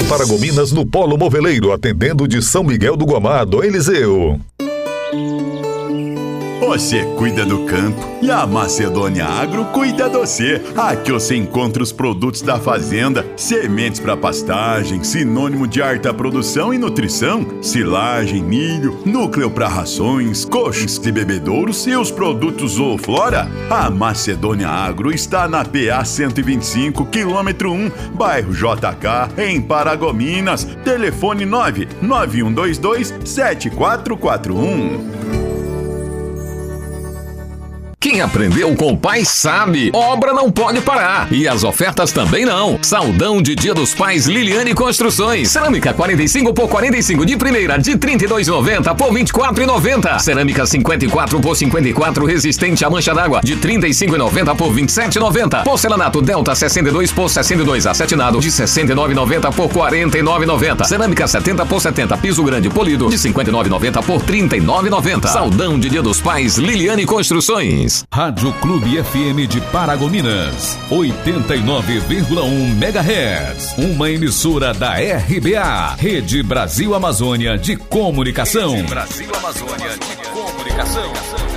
Paragominas, no Polo Moveleiro, atendendo de São Miguel do Guamá, do Eliseu. Você cuida do campo e a Macedônia Agro cuida de você. Aqui você encontra os produtos da fazenda, sementes para pastagem, sinônimo de alta produção e nutrição, silagem, milho, núcleo para rações, coxos e bebedouros e os produtos Zooflora. A Macedônia Agro está na PA 125, quilômetro 1, bairro JK, em Paragominas. Telefone 991227441. Quem aprendeu com o pai sabe, obra não pode parar. E as ofertas também não. Saldão de Dia dos Pais Liliane Construções. Cerâmica 45 por 45 de primeira de R$ 32,90 por R$ 24,90. Cerâmica 54 por 54 resistente à mancha d'água de R$ 35,90 por R$ 27,90. Porcelanato Delta 62 por 62 acetinado de R$ 69,90 por R$ 49,90. Cerâmica 70 por 70 piso grande polido de R$ 59,90 por R$ 39,90. Saldão de Dia dos Pais Liliane Construções. Rádio Clube FM de Paragominas, 89,1 MHz. Uma emissora da RBA, Rede Brasil Amazônia de Comunicação. Rede Brasil Amazônia de Comunicação.